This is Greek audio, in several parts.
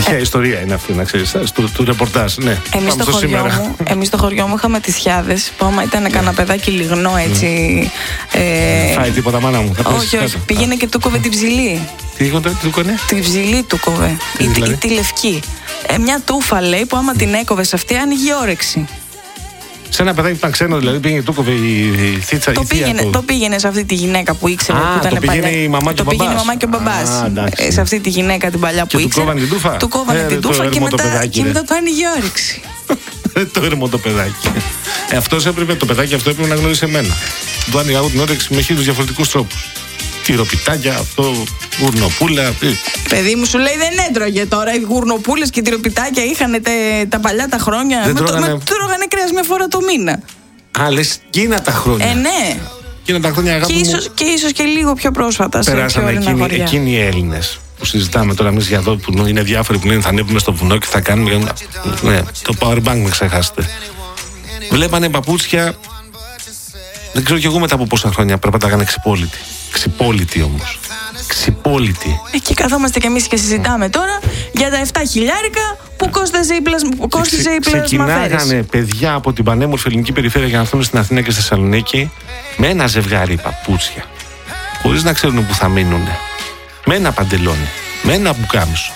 Αρχαία ιστορία είναι αυτή, να ξέρεις, του ρεπορτάζ. Ναι. Εμείς στο χωριό μου είχαμε τις Χιάδες, που άμα ήταν κανένα παιδάκι λιγνό έτσι. Φάει τίποτα, μάνα μου. Όχι, πήγαινε και του κόβε την ψηλή. Τι έκανε? Την ψηλή του κόβε. Ή τη λευκή. Μια τούφα, λέει, που άμα την έκοβε αυτή άνοιγε η όρεξη. Σε ένα παιδάκι που ήταν ξένο, δηλαδή πήγαινε, του κόβε η θίτσα. Το πήγαινε σε αυτή τη γυναίκα που ήξερε που ήταν παλιά. Το πήγαινε η μαμά και ο μπαμπάς. Το πήγαινε η μαμά και ο μπαμπάς. Σε αυτή τη γυναίκα την παλιά που ήξερε. Του κόβανε την τούφα και μετά το άνοιγε η όρεξη. Το έρμο το παιδάκι. Το παιδάκι αυτό έπρεπε να γνωρίσει εμένα. Του άνοιγα εγώ την όρεξη με 1000 διαφορετικούς τρόπους. Τυροπιτάκια, αυτό, γουρνοπούλα. Παιδί μου, σου λέει δεν έτρωγε τώρα. Οι γουρνοπούλες και οι τυροπιτάκια είχαν τα παλιά τα χρόνια. Τρώγανε κρέας μια φορά το μήνα. Α, λες εκείνα τα χρόνια. Ναι. Εκείνα τα χρόνια, αγάπη μου. Και ίσως και λίγο πιο πρόσφατα. Περάσανε εκείνοι οι Έλληνες που συζητάμε τώρα εμείς για εδώ, που είναι διάφοροι που λένε θα ανέβουμε στο βουνό και θα κάνουμε. Ναι, το powerbank με ξεχάσετε. Βλέπανε παπούτσια. Δεν ξέρω κι εγώ μετά από πόσα χρόνια περπατάγανε ξυπόλυτοι. Ξυπόλυτοι όμως. Ξυπόλυτοι. Εκεί καθόμαστε κι εμείς και συζητάμε τώρα για τα 7 χιλιάρικα που κόστιζε η πλασμαφέρηση. Ξεκινάγανε παιδιά από την πανέμορφη ελληνική περιφέρεια για να έρθουν στην Αθήνα και στη Θεσσαλονίκη με ένα ζευγάρι παπούτσια. Χωρίς να ξέρουν που θα μείνουν. Με ένα παντελόνι. Με ένα μπουκάμισο.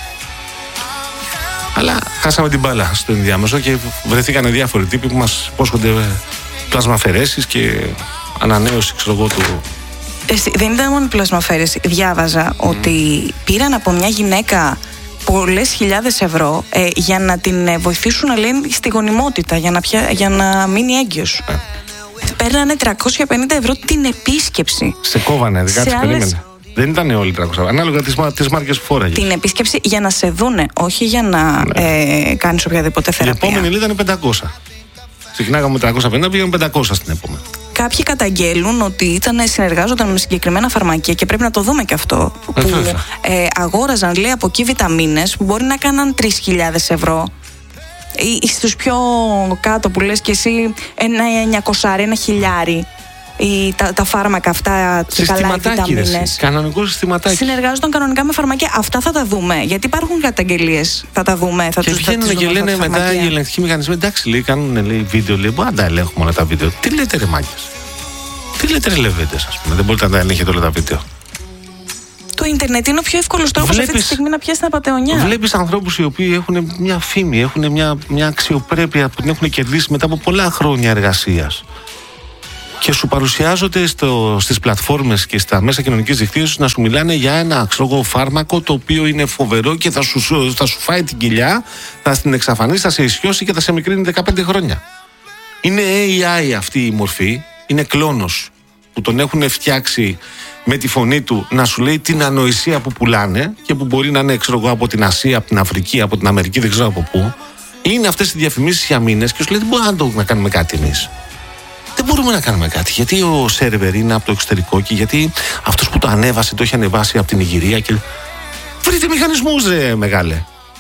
Αλλά χάσαμε την μπάλα στο ενδιάμεσο και βρεθήκανε διάφοροι τύποι που μας υπόσχονται πλασμαφαιρέσεις και ανανέωση, ξέρω εγώ, του. Δεν ήταν μόνο πλασμαφέρες. Διάβαζα ότι πήραν από μια γυναίκα πολλές χιλιάδες ευρώ για να την βοηθήσουν να λένε στη γονιμότητα, για να μείνει έγκυος. Παίρνανε 350 ευρώ την επίσκεψη. Σε κόβανε, περίμενε. Δεν ήταν όλοι 300, ανάλογα τις μάρκες που φόραγε. Την επίσκεψη για να σε δούνε, όχι για να κάνεις οποιαδήποτε θεραπεία. Η επόμενη ήταν 500. Ξεκινάγαμε με 350, πήγαμε 500 στην επόμενη. Κάποιοι καταγγέλουν ότι συνεργάζονταν με συγκεκριμένα φαρμακεία και πρέπει να το δούμε και αυτό. Που αγόραζαν, λέει, από εκεί βιταμίνες που μπορεί να κάναν 3.000 ευρώ. Ή στους πιο κάτω που λες και εσύ, ένα 900, ένα χιλιάρι. Τα φάρμακα αυτά, καλά, οι βιταμίνες. Κανονικό συστηματάκι. Συνεργάζονταν κανονικά με φαρμακεία. Αυτά θα τα δούμε. Γιατί υπάρχουν καταγγελίες. Θα τα δούμε. Και βγαίνουν και λένε μετά οι ελεγκτικοί μηχανισμοί. Εντάξει, λέει, κάνουν βίντεο. Λέει, μπορεί να τα ελέγχουμε όλα τα βίντεο. Τι λέτε, ρε μάγκες? Τι λέτε, ρε λεβέντες, ας πούμε? Δεν μπορείτε να τα ελέγχετε όλα τα βίντεο. Το ίντερνετ είναι ο πιο εύκολος τρόπος αυτή τη στιγμή να πιάσει την απατεωνιά. Βλέπεις ανθρώπους οι οποίοι έχουν μια φήμη, έχουν μια αξιοπρέπεια που την έχουν κερδίσει μετά από πολλά χρόνια εργασίας. Και σου παρουσιάζονται στις πλατφόρμες και στα μέσα κοινωνικής δικτύωσης να σου μιλάνε για ένα φάρμακο το οποίο είναι φοβερό και θα σου φάει την κοιλιά, θα την εξαφανίσει, θα σε ισιώσει και θα σε μικρύνει 15 χρόνια. Είναι AI αυτή η μορφή, είναι κλόνος που τον έχουν φτιάξει με τη φωνή του να σου λέει την ανοησία που πουλάνε και που μπορεί να είναι από την Ασία, από την Αφρική, από την Αμερική, δεν ξέρω από πού. Είναι αυτές οι διαφημίσεις για μήνες και σου λέει δεν μπορούμε να κάνουμε κάτι εμείς. Δεν μπορούμε να κάνουμε κάτι. Γιατί ο σερβερ είναι από το εξωτερικό και γιατί αυτός που το ανέβασε το έχει ανεβάσει από την Ιγυρία. Και... Βρείτε μηχανισμούς, ρε μεγάλε.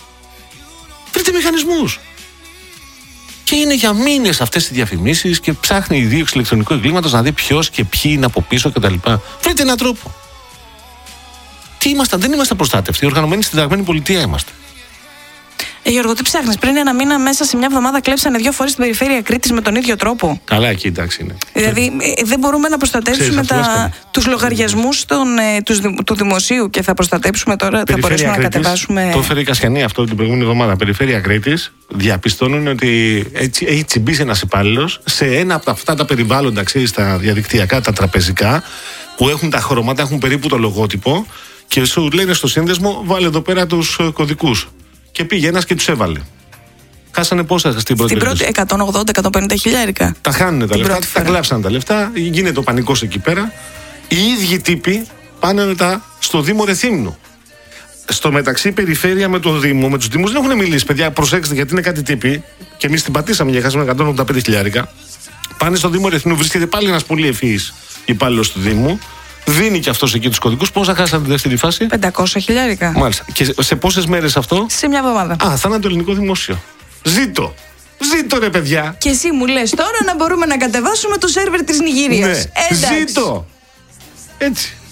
Βρείτε μηχανισμούς. Και είναι για μήνες αυτές οι διαφημίσεις και ψάχνει η δίωξη ηλεκτρονικού εγκλήματος να δει ποιος και ποιοι είναι από πίσω κτλ. Βρείτε έναν τρόπο. Δεν είμαστε προστάτευτοι. Οργανωμένοι στην συνταγμένη πολιτεία είμαστε. Γιώργο, τι ψάχνεις? Πριν ένα μήνα, μέσα σε μια εβδομάδα, κλέψανε 2 φορές στην περιφέρεια Κρήτης με τον ίδιο τρόπο. Καλά, εκεί εντάξει είναι. Δηλαδή, δεν μπορούμε να προστατεύσουμε τους λογαριασμούς του δημοσίου και θα προστατεύσουμε τώρα, θα μπορέσουμε να κατεβάσουμε. Το έφερε η Κασιανή αυτό την προηγούμενη εβδομάδα. Περιφέρεια Κρήτης διαπιστώνουν ότι έχει τσιμπήσει ένας υπάλληλος σε ένα από αυτά τα περιβάλλοντα, ξέρεις, τα διαδικτυακά, τα τραπεζικά, που έχουν τα χρώματα, έχουν περίπου το λογότυπο και σου λένε στο σύνδεσμο, βάλε εδώ πέρα τους κωδικούς. Και πήγε ένας και τους έβαλε. Χάσανε πόσα στην πρώτη? Στην πρώτη 180-150 χιλιάρικα. Τα χάνουν τα λεφτά, τα κλάψαν τα λεφτά, γίνεται ο πανικός εκεί πέρα. Οι ίδιοι τύποι πάνε μετά στο Δήμο Ρεθύμνου. Στο μεταξύ, περιφέρεια με το Δήμο, με τους Δήμους δεν έχουν μιλήσει. Παιδιά, προσέξτε, γιατί είναι κάτι τύποι. Και εμείς την πατήσαμε για χάσαμε 185 χιλιάρικα. Πάνε στο Δήμο Ρεθύμνου, βρίσκεται πάλι ένας πολύ ευφυής υπάλληλος του Δήμου. Δίνει και αυτός εκεί τους κωδικούς. Πόσα χάσανε τη δεύτερη φάση? 500 χιλιάρικα. Μάλιστα. Και σε πόσες μέρες αυτό? Σε μια εβδομάδα. Θα είναι το ελληνικό δημόσιο. Ζήτω! Ζήτω, ρε παιδιά! Και εσύ μου λες τώρα να μπορούμε να κατεβάσουμε το σερβερ της Νιγηρίας. Ναι. Ζήτω! Έτσι.